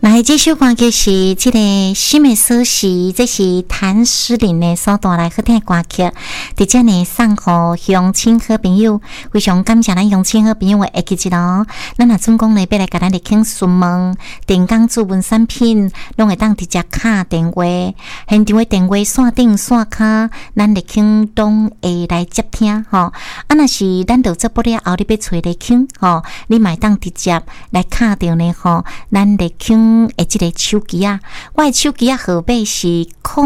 来，这首歌就是这个心的锁匙，这是谭诗琳的所带来好听的歌曲。在这呢，送给乡亲好朋友，非常感谢咱乡亲好朋友的会记一咯。咱若总讲呢，要来甲咱的听询问电工主文产品，拢会当直接敲电话，现场的电话线顶线卡，咱的听拢会来接听吼。若是咱到这不了后，你要找的听吼，你嘛当直接来敲掉呢吼，咱的听。即个手机啊，我的手机啊号码是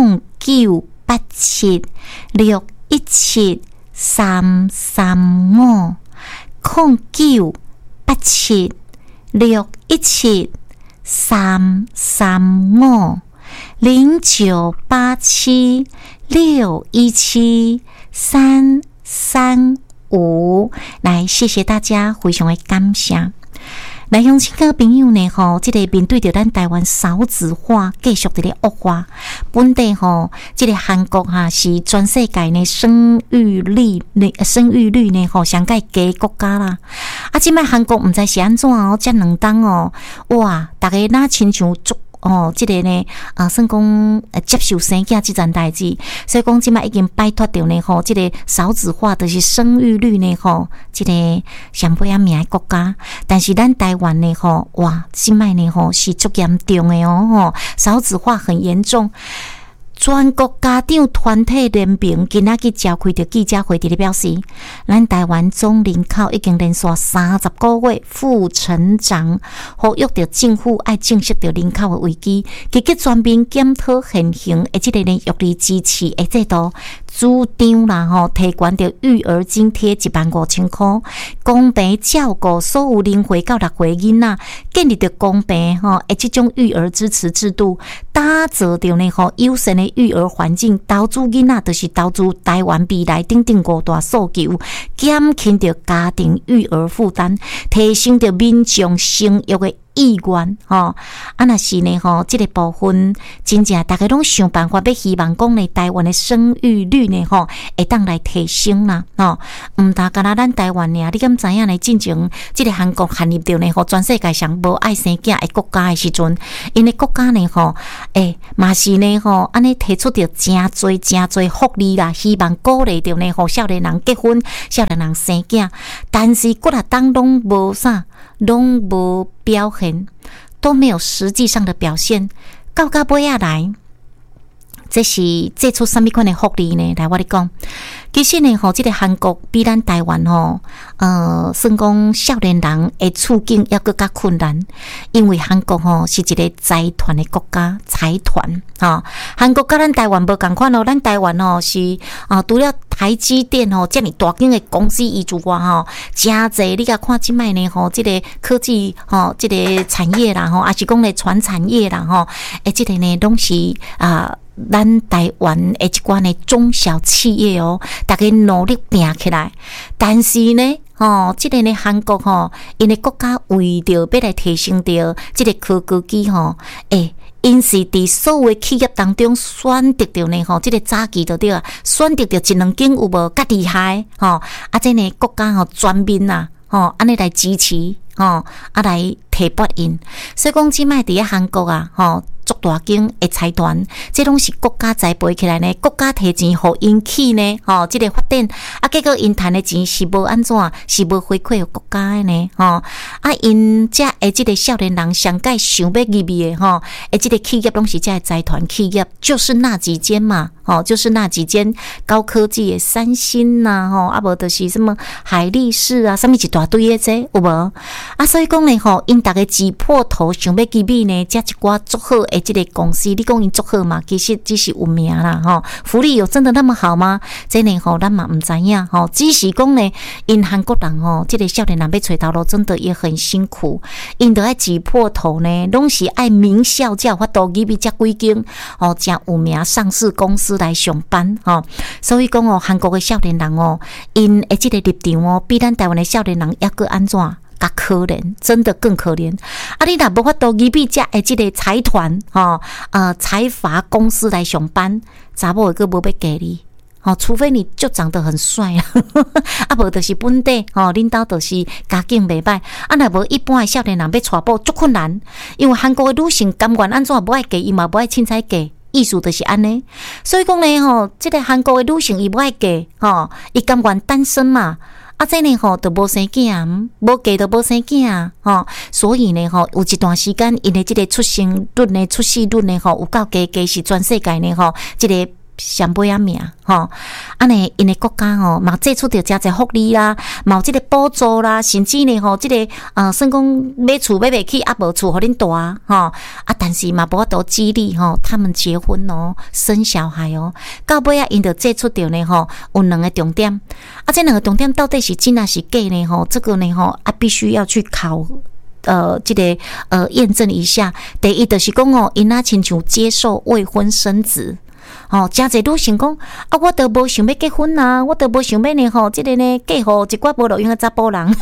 0987-617-335，0987-617-335。来，谢谢大家，非常的感谢。来，乡亲个朋友呢吼，即个面对着咱台湾少子化继续伫咧恶化，本地吼，即个韩国是全世界呢生育率呢吼上界低国家啦。即摆韩国毋知是安怎遮两当哇，大家哪亲像足。即个呢，算讲接受生囝即件代志，所以讲即摆已经摆脱掉呢吼，即个少子化就是生育率呢吼，即个上尾啊名的国家，但是咱台湾呢吼，哇，即摆呢吼是足严重的吼，少子化很严重。全国家长团体联盟今仔日召开着记者会，伫咧表示，咱台湾总人口已经连续30个月负成长，呼吁着政府爱正视着人口的危机，积极全面检讨现行的即个呢育儿支持的制度，主张啦吼，提悬着育儿津贴15000块，公平照顾所有0岁到6岁囡仔，建立着公平的即种育儿支持制度，打造着呢友善的育儿环境，投资囡仔就是投资台湾未来等等5大诉求，减轻着家庭育儿负担，提升着民众生育的意愿若是呢这个部分真正大家拢想办法，要希望讲呢台湾的生育率呢会当来提升啦毋但干那咱台湾呢，你敢知影呢？进前这个韩国陷入着呢全世界上无爱生囝的国家的时阵，因为国家呢嘛是呢安尼提出着真侪福利啦，希望鼓励着呢少年人结婚、少年人生囝，但是几啊当拢无啥。拢无表现，都没有实际上的表现，到尾仔来，这是做出什么款的福利呢？来，我咧讲，其实呢，这个韩国比咱台湾算讲少年人的处境要更加困难，因为韩国是一个财团的国家，财团韩国跟咱台湾无同款咱台湾是除了台积电这么大间的公司以外真侪你甲看即摆呢这个科技这个产业啦还是讲咧传产业啦这个呢拢是咱台湾的一寡呢中小企业大家努力拼起来，但是呢这个呢韩国因为国家为着要来提升着这个科技因是伫所有的企业当中选择着呢这个早期就对啊，选择着一两间有无较厉害这呢国家全面安尼来支持来提拔因，所以讲即摆伫咧韩国足大间的财团，这拢是国家栽培起来呢，国家提钱互因起呢这个发展结果因赚的钱是无安怎，是无回馈予国家的呢因遮的这个少年人上界想要入去的这个企业拢是遮的财团企业，就是那几间嘛就是那几间高科技的三星呐无就是什么海力士啊，什么一大堆的这有无所以讲呢因大家挤破头想要入去呢，遮一寡足好的这个公司，你讲因足好嘛？其实只是有名啦福利有真的那么好吗？这呢咱嘛唔知影只是讲呢因韩国人这个少年人要找头路真的也很辛苦，因都爱挤破头呢，拢是爱名校才有法度入去遮几间真有名上市公司来上班所以讲韩国的少年人因的这个立场比咱台湾的少年人还佫安怎？较可怜，真的更可怜你若无法度入去遮的这个财团财阀公司来上班，查某个无要嫁你除非你就长得很帅啊，啊无就是本地领导就是家境袂歹，啊若无一般的少年人要娶某足困难，因为韩国的女性甘愿安怎无爱嫁，伊嘛无爱凊彩嫁。意思就是安尼，所以讲呢这个韩国的女性伊不爱嫁伊甘愿单身嘛，这呢就无生囝，无嫁就无生囝所以呢有一段时间因的这个出生率呢、出世率呢有够低，是全世界呢这个上尾啊名安尼因的国家嘛接触到真侪福利啦，嘛有这个补助啦，甚至呢这个算讲买厝买袂起，无厝互恁住但是嘛无法度激励他们结婚生小孩到尾因就接触到呢有两个重点，这两个重点到底是真还是假呢这个呢必须要去考这个验证一下。第一就是讲因仔亲像接受未婚生子。真侪女性讲我都无想要结婚啊，我都无想要呢这个呢嫁互一寡无路用的查甫人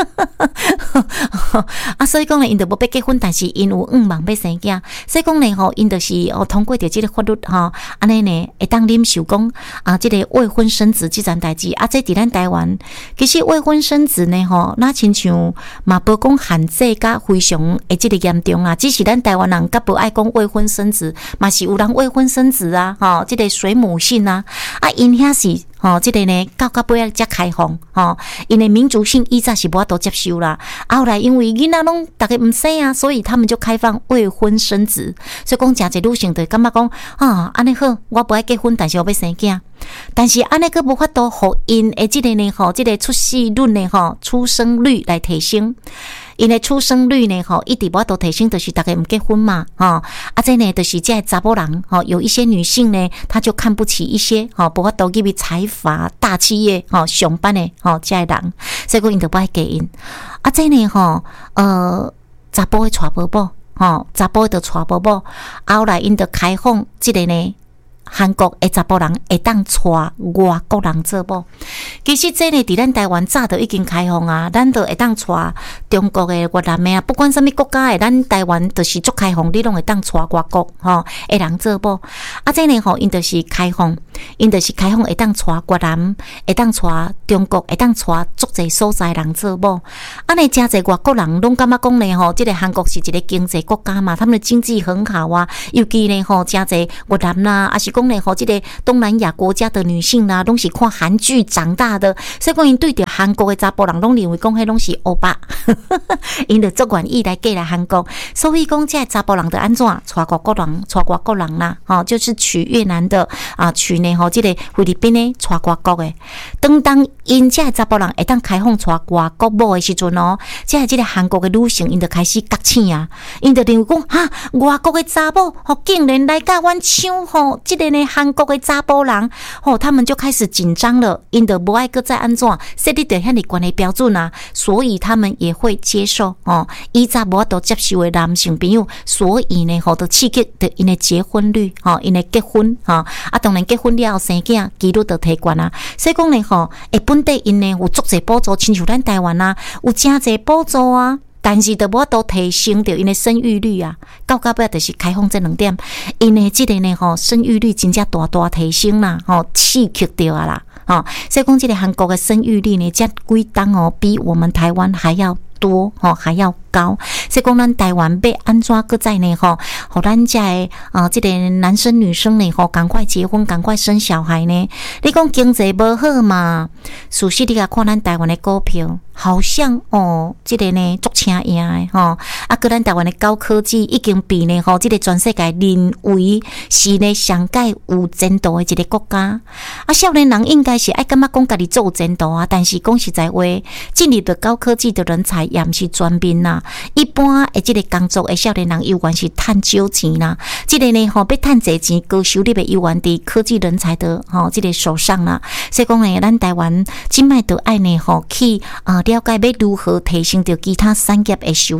所以讲呢因就无要结婚，但是因有望要生囝，所以讲呢因就是通过着这个法律安尼呢会当忍受讲这个未婚生子这件代志这伫咱台湾其实未婚生子呢那亲像嘛无讲限制甲非常的这个严重只是咱台湾人甲无爱讲未婚生子，嘛是有人未婚生子这个水母性因遐是这个呢到尾才开放因的民族性以前是无法度接受啦，后来因为囡仔拢大家唔生所以他们就开放未婚生子，所以讲真侪女性就感觉讲安尼好，我不爱结婚，但是我要生囝，但是安尼个无法度互因的这个呢这个出世率呢出生率来提升。因的出生率呢一直无法度提升，就是大家唔结婚嘛这呢就是这些查某人有一些女性呢她就看不起一些无法度入去财阀大企业上班的这些人，所以讲因就不爱嫁因这呢查甫的娶宝宝查甫的娶宝宝，后来因就开放这个呢韩国的查甫人会当娶外国人做某，其实这呢，伫咱台湾早就已经开放啊，咱就会当娶中国的、越南的不管什么国家的，咱台湾就是足开放，你拢会当娶外国的人做某。这呢因就是开放，会当娶越南，会当娶中国，会当娶足侪所在人做某。呢，真侪外国人拢感觉讲呢这个韩国是一个经济国家嘛，他们的经济很好啊，尤其呢真侪越南啦，还是讲呢这个东南亚国家的女性啦，拢是看韩剧长大的，所以讲因对着韩国的查甫人拢认为讲迄拢是欧巴，因就足愿意来嫁来韩国，所以讲这查甫人就安怎娶外国人啦，就是娶越南的娶呢这个菲律宾的娶外国的。当因这查甫人会当开放娶外国某的时阵这个韩国的女性因就开始觉醒啊，因就认为讲外国的查某竟然来甲阮抢这个呢韩国的查甫人他们就开始紧张了，因就无爱搁再安怎设立着遐尼高的标准啊，所以他们也会接受以前无法度接受的男性朋友，所以呢就刺激着因的结婚率因的结婚当然结婚了后生囝几率就提悬啊，所以讲呢本地因呢有足侪补助，亲像咱台湾有真侪补助啊，但是就无法度提升着因的生育率啊，到尾就是开放这两点，因的这个呢生育率真正大提升啦刺激着啊啦所以讲这个韩国的生育率呢，这几档比我们台湾还要多还要高，所以讲咱台湾要安怎搁再呢互咱这个这个男生女生呢赶快结婚，赶快生小孩呢？你讲经济无好嘛？事实你看咱台湾的股票，好像这个呢足请赢的搁咱台湾的高科技已经比呢这个全世界认为是呢上界有前途的一个国家少年人应该是爱感觉讲家己做有前途但是讲实在话，进入的高科技的人才也不是全面啦，一般的这个工作的少年人有关是赚少钱啦，这个呢要赚侪钱高收入的有关伫科技人才的这个手上啦，所以讲呢咱台湾今摆就爱呢去了解要如何提升到其他产业的收入啦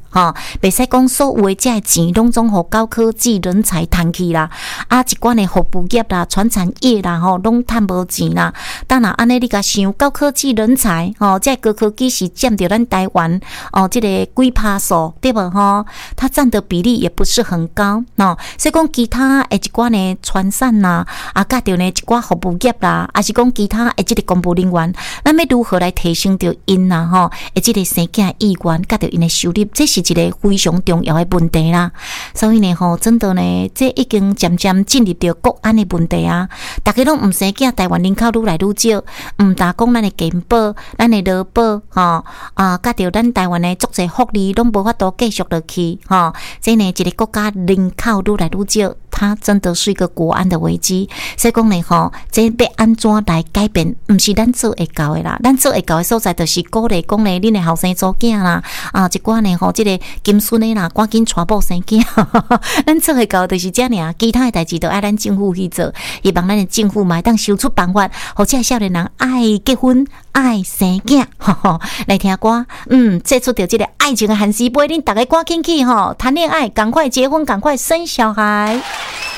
袂使讲所有的这些钱拢总互高科技人才赚去啦，一寡的服务业啦、传产业啦，拢赚无钱啦。当然安尼你甲想，高科技人才，这高科技是占着咱台湾这个几趴数，对无它占的比例也不是很高所以讲其他的一寡呢传产啦，甲着呢一寡服务业啦，还是讲其他的这个公务人员，咱要如何来提升着因啦的这个生囝意愿，甲着因的收入，这是一个非常重要的问题啦。所以呢真的呢，这已经渐渐进入到国安的问题啊。大家拢唔生囝，台湾人口愈来愈少，唔但讲咱的健保、咱的劳保甲着咱台湾的足侪福利拢无法度继续落去这呢一个国家人口愈来愈少，它真的是一个国安的危机。所以讲呢这要安怎来改变，唔是咱做会到的啦。咱做会到的所在，就是鼓励讲呢，恁的后生做囝啦，一寡呢这个金孙的啦，赶紧娶某生囝。咱做会到就是这样，其他的代志都爱咱政府去做。希望咱的政府嘛当想出办法，或者少年人爱结婚、爱生囝，来听歌。接触到这个爱情的汉诗杯，恁大家赶紧去谈恋爱，赶快结婚，赶快生小孩。